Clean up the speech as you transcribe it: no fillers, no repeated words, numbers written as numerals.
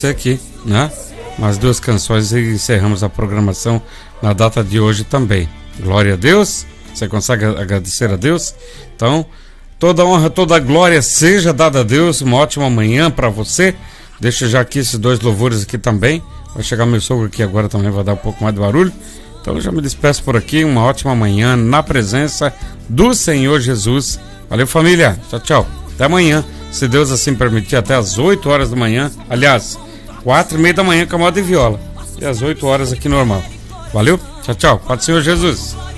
aqui, né? Mais duas canções e encerramos a programação na data de hoje também. Glória a Deus. Você consegue agradecer a Deus? Então, toda honra, toda glória seja dada a Deus. Uma ótima manhã para você. Deixa já aqui esses dois louvores aqui também. Vai chegar meu sogro aqui agora também, vai dar um pouco mais de barulho. Então eu já me despeço por aqui. Uma ótima manhã na presença do Senhor Jesus. Valeu, família. Tchau, tchau. Até amanhã, se Deus assim permitir, até às 8 horas da manhã. Aliás, 4h30 da manhã com a moda de viola. E às 8 horas aqui normal. Valeu? Tchau, tchau. Paz do Senhor Jesus.